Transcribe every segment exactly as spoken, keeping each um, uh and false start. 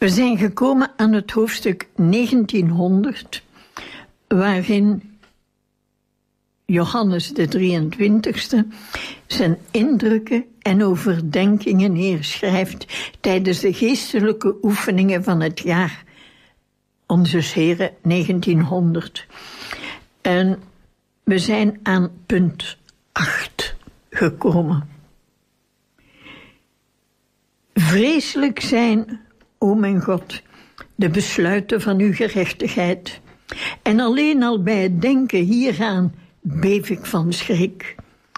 We zijn gekomen aan het hoofdstuk negentienhonderd, waarin Johannes de drieëntwintigste zijn indrukken en overdenkingen neerschrijft tijdens de geestelijke oefeningen van het jaar Onzes Heren negentienhonderd. En we zijn aan punt acht gekomen. Vreselijk zijn, o mijn God, de besluiten van uw gerechtigheid. En alleen al bij het denken hieraan beef ik van schrik.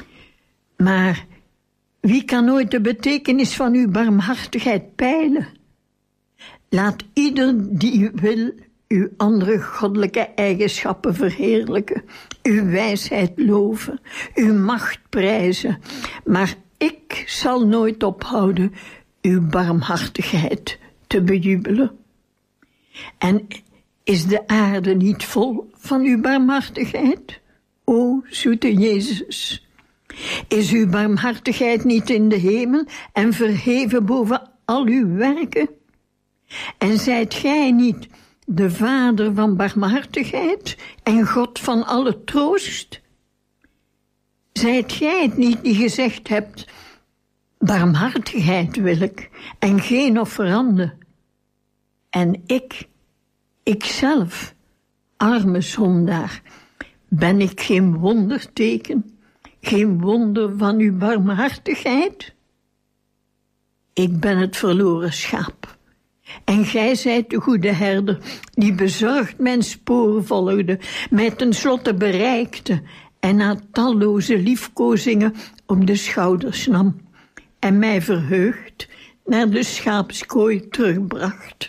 Maar wie kan ooit de betekenis van uw barmhartigheid peilen? Laat ieder die wil uw andere goddelijke eigenschappen verheerlijken, uw wijsheid loven, uw macht prijzen. Maar ik zal nooit ophouden uw barmhartigheid te bejubelen. En is de aarde niet vol van uw barmhartigheid? O zoete Jezus, is uw barmhartigheid niet in de hemel en verheven boven al uw werken? En zijt gij niet de Vader van barmhartigheid en God van alle troost? Zijt gij het niet die gezegd hebt, barmhartigheid wil ik en geen offerande? En ik, ikzelf, arme zondaar, ben ik geen wonderteken, geen wonder van uw barmhartigheid? Ik ben het verloren schaap. En gij zijt de goede herder, die bezorgd mijn spoor volgde, mij tenslotte bereikte en na talloze liefkozingen op de schouders nam en mij verheugd naar de schaapskooi terugbracht.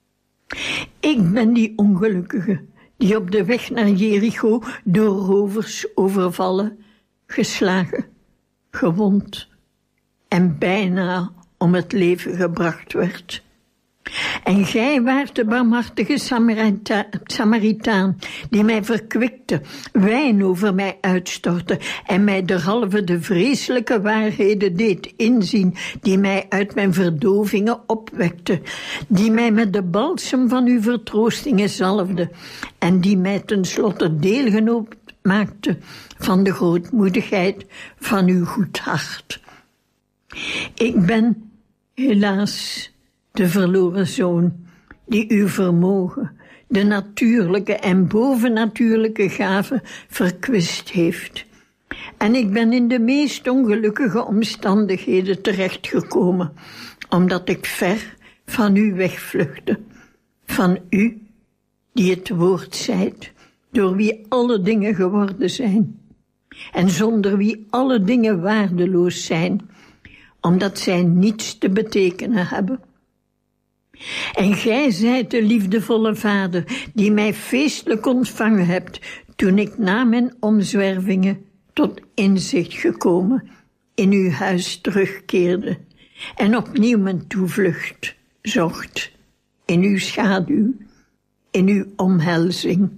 Ik ben die ongelukkige, die op de weg naar Jericho door rovers overvallen, geslagen, gewond en bijna om het leven gebracht werd. En gij waart de barmhartige Samarita- Samaritaan, die mij verkwikte, wijn over mij uitstortte en mij derhalve de vreselijke waarheden deed inzien, die mij uit mijn verdovingen opwekte, die mij met de balsem van uw vertroostingen zalfde en die mij tenslotte deelgenoot maakte van de grootmoedigheid van uw goed hart. Ik ben helaas de verloren zoon, die uw vermogen, de natuurlijke en bovennatuurlijke gaven verkwist heeft. En ik ben in de meest ongelukkige omstandigheden terechtgekomen, omdat ik ver van u wegvluchtte, van u, die het woord zijt, door wie alle dingen geworden zijn, en zonder wie alle dingen waardeloos zijn, omdat zij niets te betekenen hebben. En gij zijt de liefdevolle Vader, die mij feestelijk ontvangen hebt, toen ik na mijn omzwervingen tot inzicht gekomen in uw huis terugkeerde en opnieuw mijn toevlucht zocht in uw schaduw, in uw omhelzing.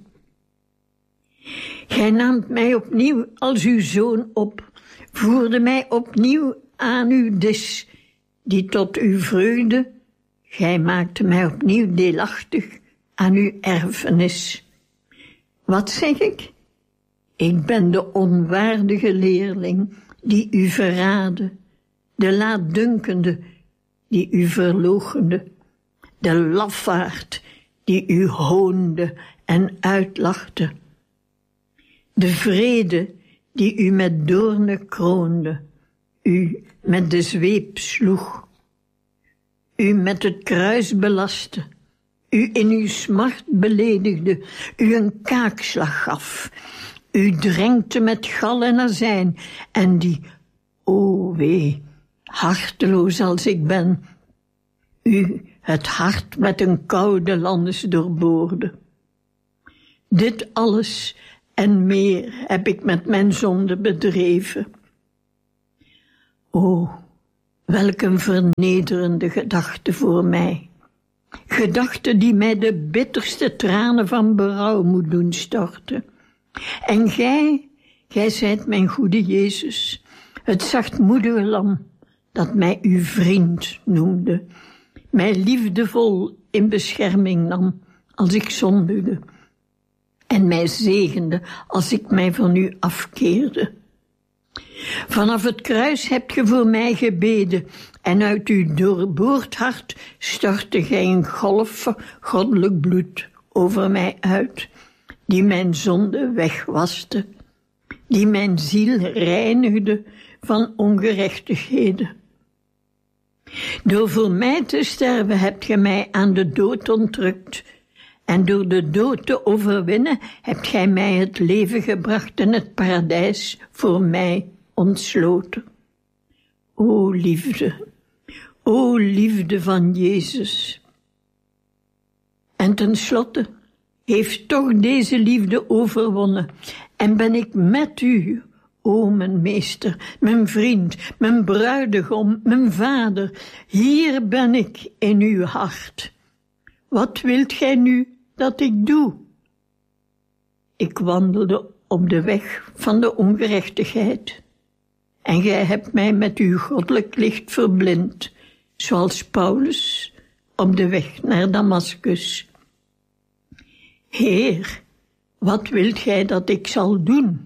Gij naamt mij opnieuw als uw zoon op, voerde mij opnieuw aan uw dis, die tot uw vreugde. Gij maakte mij opnieuw deelachtig aan uw erfenis. Wat zeg ik? Ik ben de onwaardige leerling die u verraadde, de laatdunkende die u verloochende, de lafaard die u hoonde en uitlachte, de vrede die u met doornen kroonde, u met de zweep sloeg, u met het kruis belastte, u in uw smart beledigde, u een kaakslag gaf, u drenkte met gal en azijn, en die, o wee, harteloos als ik ben, u het hart met een koude landes doorboorde. Dit alles en meer heb ik met mijn zonde bedreven. O, welk een vernederende gedachte voor mij. Gedachte die mij de bitterste tranen van berouw moet doen storten. En gij, gij zijt mijn goede Jezus, het zachtmoedige lam, dat mij uw vriend noemde, mij liefdevol in bescherming nam als ik zondigde en mij zegende als ik mij van u afkeerde. Vanaf het kruis hebt ge voor mij gebeden en uit uw doorboord hart stortte gij een golf van goddelijk bloed over mij uit, die mijn zonde wegwaste, die mijn ziel reinigde van ongerechtigheden. Door voor mij te sterven hebt gij mij aan de dood ontrukt, en door de dood te overwinnen hebt gij mij het leven gebracht en het paradijs voor mij ontsloten. O liefde, o liefde van Jezus. En tenslotte heeft toch deze liefde overwonnen en ben ik met u, o mijn meester, mijn vriend, mijn bruidegom, mijn vader. Hier ben ik in uw hart. Wat wilt gij nu dat ik doe? Ik wandelde op de weg van de ongerechtigheid en gij hebt mij met uw goddelijk licht verblind, zoals Paulus op de weg naar Damaskus. Heer, wat wilt gij dat ik zal doen?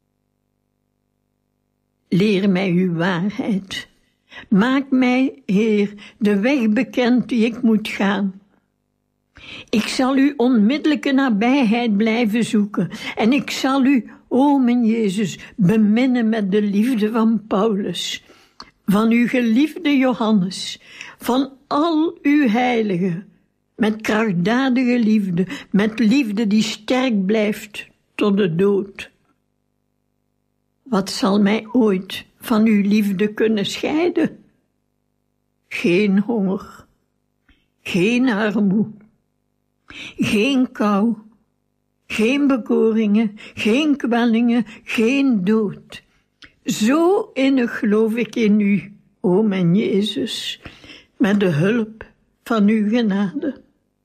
Leer mij uw waarheid. Maak mij, Heer, de weg bekend die ik moet gaan. Ik zal uw onmiddellijke nabijheid blijven zoeken en ik zal u, o mijn Jezus, beminnen met de liefde van Paulus, van uw geliefde Johannes, van al uw heiligen, met krachtdadige liefde, met liefde die sterk blijft tot de dood. Wat zal mij ooit van uw liefde kunnen scheiden? Geen honger, geen armoede, geen kou, geen bekoringen, geen kwellingen, geen dood. Zo innig geloof ik in u, o mijn Jezus, met de hulp van uw genade.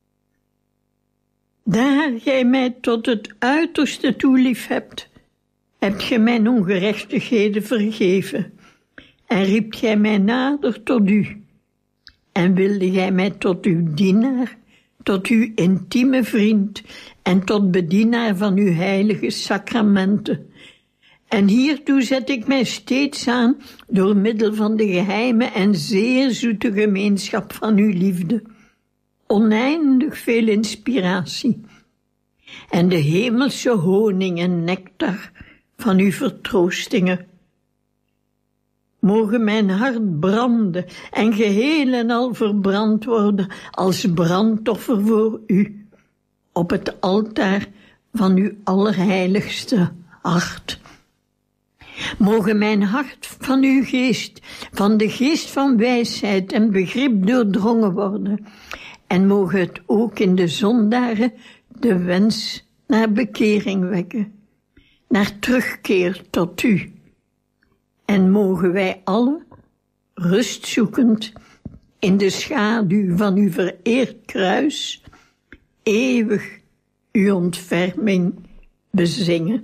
Daar gij mij tot het uiterste toe lief hebt, hebt gij mijn ongerechtigheden vergeven en riept gij mij nader tot u en wilde gij mij tot uw dienaar, tot uw intieme vriend en tot bedienaar van uw heilige sacramenten. En hiertoe zet ik mij steeds aan door middel van de geheime en zeer zoete gemeenschap van uw liefde, oneindig veel inspiratie en de hemelse honing en nectar van uw vertroostingen. Mogen mijn hart branden en geheel en al verbrand worden als brandoffer voor u, op het altaar van uw allerheiligste hart. Mogen mijn hart van uw geest, van de geest van wijsheid en begrip doordrongen worden, en mogen het ook in de zondaren de wens naar bekering wekken, naar terugkeer tot u. En mogen wij alle, rustzoekend in de schaduw van uw vereerd kruis, eeuwig uw ontferming bezingen.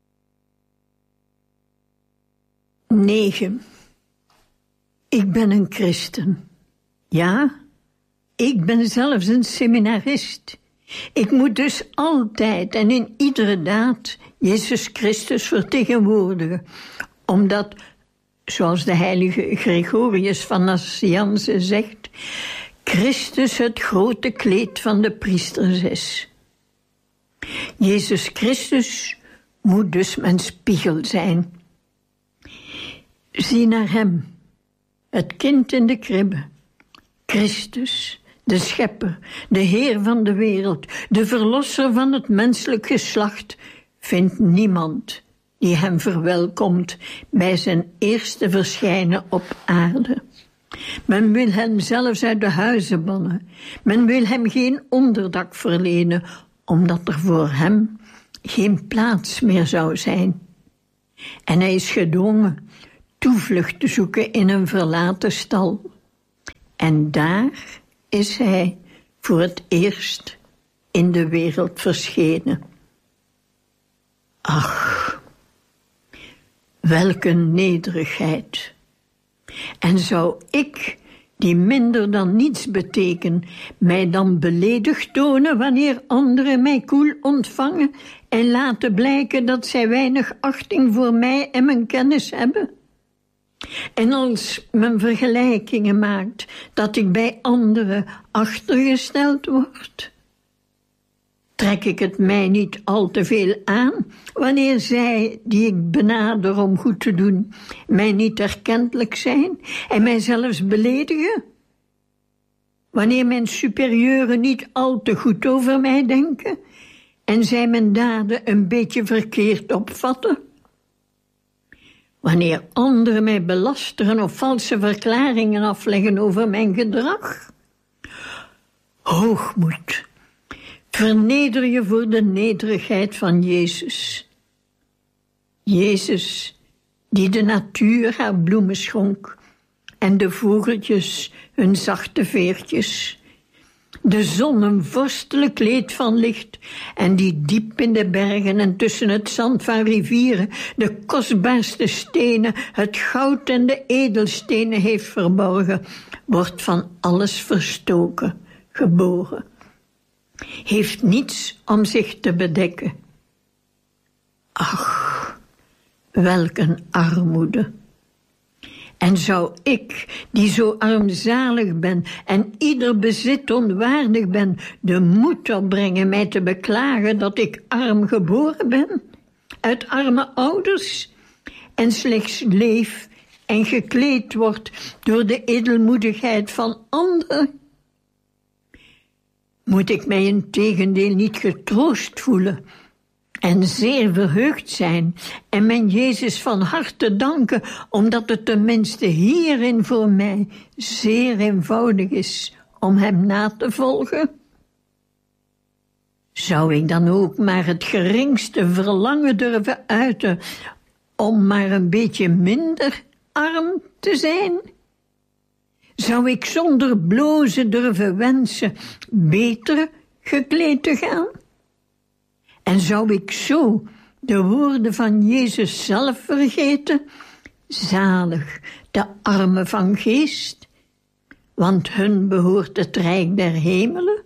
negen. Ik ben een christen. Ja, ik ben zelfs een seminarist. Ik moet dus altijd en in iedere daad Jezus Christus vertegenwoordigen, omdat, zoals de heilige Gregorius van Nazianze zegt, Christus het grote kleed van de priesters is. Jezus Christus moet dus mijn spiegel zijn. Zie naar hem, het kind in de kribbe, Christus, de schepper, de Heer van de wereld, de verlosser van het menselijk geslacht, vindt niemand die hem verwelkomt bij zijn eerste verschijnen op aarde. Men wil hem zelfs uit de huizen bannen. Men wil hem geen onderdak verlenen, omdat er voor hem geen plaats meer zou zijn. En hij is gedwongen toevlucht te zoeken in een verlaten stal. En daar is hij voor het eerst in de wereld verschenen. Ach, welke nederigheid! En zou ik die minder dan niets betekenen, mij dan beledigd tonen wanneer anderen mij koel ontvangen en laten blijken dat zij weinig achting voor mij en mijn kennis hebben? En als men vergelijkingen maakt dat ik bij anderen achtergesteld word, trek ik het mij niet al te veel aan wanneer zij, die ik benader om goed te doen, mij niet erkentelijk zijn en mij zelfs beledigen? Wanneer mijn superieuren niet al te goed over mij denken en zij mijn daden een beetje verkeerd opvatten? Wanneer anderen mij belasteren of valse verklaringen afleggen over mijn gedrag? Hoogmoed. Verneder je voor de nederigheid van Jezus. Jezus, die de natuur haar bloemen schonk en de vogeltjes hun zachte veertjes. De zon een vorstelijk kleed van licht en die diep in de bergen en tussen het zand van rivieren de kostbaarste stenen, het goud en de edelstenen heeft verborgen, wordt van alles verstoken, geboren. Heeft niets om zich te bedekken. Ach, welk een armoede. En zou ik, die zo armzalig ben en ieder bezit onwaardig ben, de moed opbrengen mij te beklagen dat ik arm geboren ben, uit arme ouders, en slechts leef en gekleed word door de edelmoedigheid van anderen? Moet ik mij integendeel niet getroost voelen en zeer verheugd zijn en mijn Jezus van harte danken, omdat het tenminste hierin voor mij zeer eenvoudig is om hem na te volgen? Zou ik dan ook maar het geringste verlangen durven uiten om maar een beetje minder arm te zijn? Zou ik zonder blozen durven wensen beter gekleed te gaan? En zou ik zo de woorden van Jezus zelf vergeten? Zalig de armen van geest, want hun behoort het rijk der hemelen.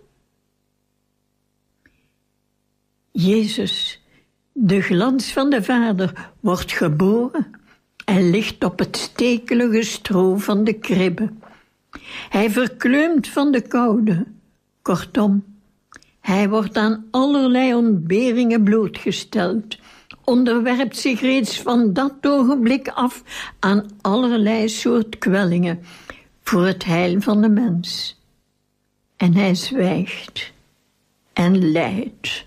Jezus, de glans van de Vader, wordt geboren en ligt op het stekelige stro van de kribbe. Hij verkleumd van de koude, kortom, hij wordt aan allerlei ontberingen blootgesteld, onderwerpt zich reeds van dat ogenblik af aan allerlei soort kwellingen voor het heil van de mens. En hij zwijgt en lijdt.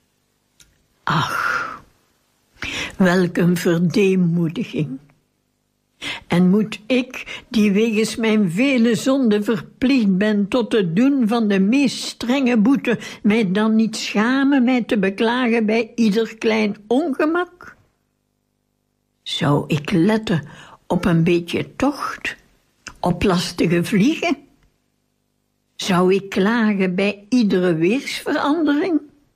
Ach, welk een verdeemoediging. En moet ik, die wegens mijn vele zonden verplicht ben tot het doen van de meest strenge boete, mij dan niet schamen mij te beklagen bij ieder klein ongemak? Zou ik letten op een beetje tocht, op lastige vliegen? Zou ik klagen bij iedere weersverandering?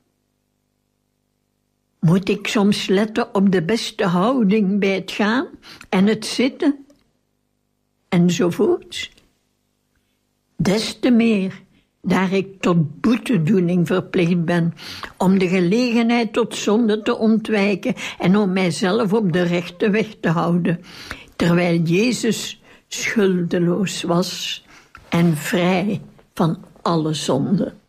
Moet ik soms letten op de beste houding bij het gaan en het zitten? Enzovoorts. Des te meer, daar ik tot boetedoening verplicht ben, om de gelegenheid tot zonde te ontwijken en om mijzelf op de rechte weg te houden, terwijl Jezus schuldeloos was en vrij van alle zonde.